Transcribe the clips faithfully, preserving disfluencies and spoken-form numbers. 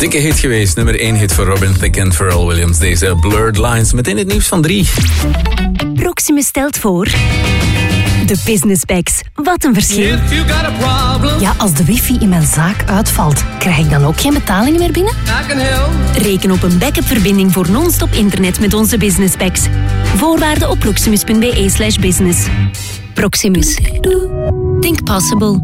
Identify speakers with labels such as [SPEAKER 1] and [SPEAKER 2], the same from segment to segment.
[SPEAKER 1] Dikke hit geweest, nummer één hit voor Robin Thicke en Pharrell Williams. Deze Blurred Lines, meteen het nieuws van drie.
[SPEAKER 2] Proximus stelt voor... De Business Packs. Wat een verschil. Ja, als de wifi in mijn zaak uitvalt, krijg ik dan ook geen betalingen meer binnen? Reken op een backup-verbinding voor non-stop internet met onze Business Packs. Voorwaarden op proximus.be slash business. Proximus. Think possible.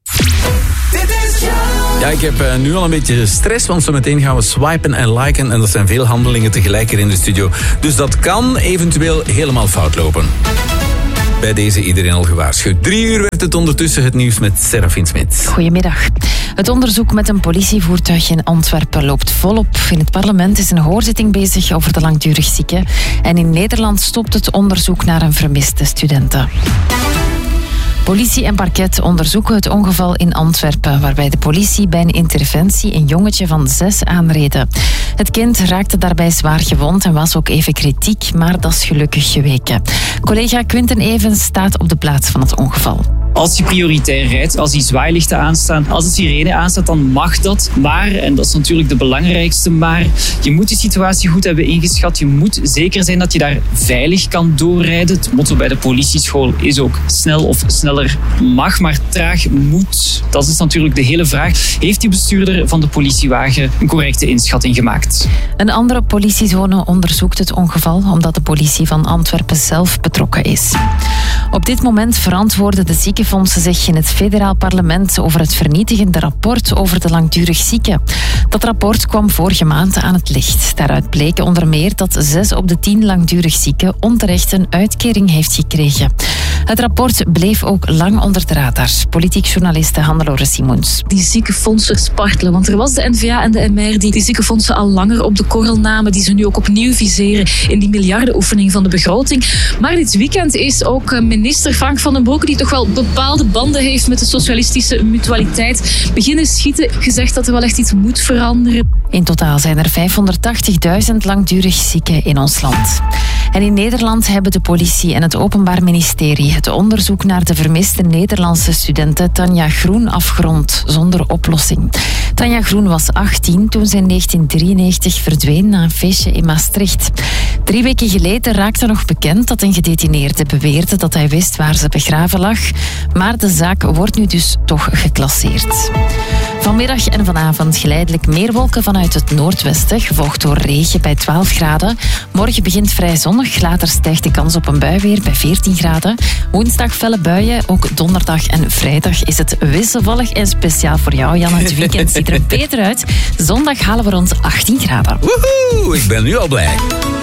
[SPEAKER 1] Ja, ik heb uh, nu al een beetje stress, want zo meteen gaan we swipen en liken. En dat zijn veel handelingen tegelijk hier in de studio. Dus dat kan eventueel helemaal fout lopen. Bij deze iedereen al gewaarschuwd. Drie uur werd het ondertussen het nieuws met Serafin Smit.
[SPEAKER 3] Goedemiddag. Het onderzoek met een politievoertuig in Antwerpen loopt volop. In het parlement is een hoorzitting bezig over de langdurig zieken. En in Nederland stopt het onderzoek naar een vermiste studenten. Politie en parket onderzoeken het ongeval in Antwerpen, waarbij de politie bij een interventie een jongetje van zes aanreden. Het kind raakte daarbij zwaar gewond en was ook even kritiek, maar dat is gelukkig geweken. Collega Quinten Evens staat op de plaats van het ongeval.
[SPEAKER 4] Als je prioritair rijdt, als die zwaailichten aanstaan, als de sirene aanstaat, dan mag dat. Maar, en dat is natuurlijk de belangrijkste maar, je moet de situatie goed hebben ingeschat. Je moet zeker zijn dat je daar veilig kan doorrijden. Het motto bij de politieschool is ook snel of sneller mag, maar traag moet. Dat is natuurlijk de hele vraag. Heeft die bestuurder van de politiewagen een correcte inschatting gemaakt?
[SPEAKER 3] Een andere politiezone onderzoekt het ongeval, omdat de politie van Antwerpen zelf betrokken is. Op dit moment verantwoorden de ziekenfondsen zich in het federaal parlement over het vernietigende rapport over de langdurig zieken. Dat rapport kwam vorige maand aan het licht. Daaruit bleek onder meer dat zes op de tien langdurig zieken onterecht een uitkering heeft gekregen. Het rapport bleef ook lang onder de radar. Politiek journaliste Hannelore Simons.
[SPEAKER 5] Die ziekenfondsen spartelen, want er was de N V A en de M R die die ziekenfondsen al langer op de korrel namen, die ze nu ook opnieuw viseren in die miljardenoefening van de begroting. Maar dit weekend is ook minister Frank van den Broeke, die toch wel bepaalde banden heeft met de socialistische mutualiteit, beginnen schieten, gezegd dat er wel echt iets moet veranderen.
[SPEAKER 3] In totaal zijn er vijfhonderdtachtigduizend langdurig zieken in ons land. En in Nederland hebben de politie en het Openbaar Ministerie het onderzoek naar de vermiste Nederlandse studente Tanja Groen afgerond, zonder oplossing. Tanja Groen was achttien toen ze in negentien drieënnegentig verdween na een feestje in Maastricht. Drie weken geleden raakte nog bekend dat een gedetineerde beweerde dat hij wist waar ze begraven lag. Maar de zaak wordt nu dus toch geclasseerd. Vanmiddag en vanavond geleidelijk meer wolken vanuit het noordwesten, gevolgd door regen bij twaalf graden. Morgen begint vrij zonnig, later stijgt de kans op een bui weer bij veertien graden. Woensdag felle buien, ook donderdag en vrijdag is het wisselvallig. En speciaal voor jou, Jan, het weekend ziet er beter uit. Zondag halen we rond achttien graden.
[SPEAKER 1] Woehoe, ik ben nu al blij.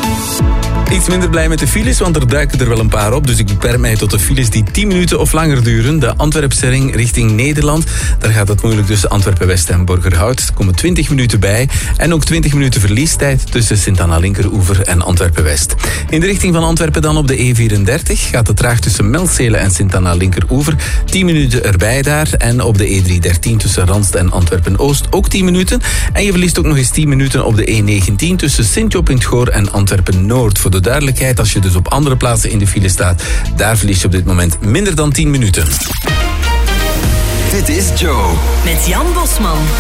[SPEAKER 1] Iets minder blij met de files, want er duiken er wel een paar op. Dus ik beperk mij tot de files die tien minuten of langer duren. De Antwerpse ring richting Nederland. Daar gaat het moeilijk tussen Antwerpen-West en Borgerhout. Er komen twintig minuten bij. En ook twintig minuten verliestijd tussen Sint-Anna Linkeroever en Antwerpen-West. In de richting van Antwerpen dan op de E vierendertig gaat het traag tussen Melzele en Sint-Anna Linkeroever. tien minuten erbij daar. En op de E driehonderddertien tussen Randst en Antwerpen-Oost ook tien minuten. En je verliest ook nog eens tien minuten op de E negentien tussen Sint-Job in het Goor en Antwerpen-Noord. Voor de duidelijkheid, als je dus op andere plaatsen in de file staat, daar verlies je op dit moment minder dan tien minuten.
[SPEAKER 6] Dit is Joe.
[SPEAKER 2] Met Jan Bosman.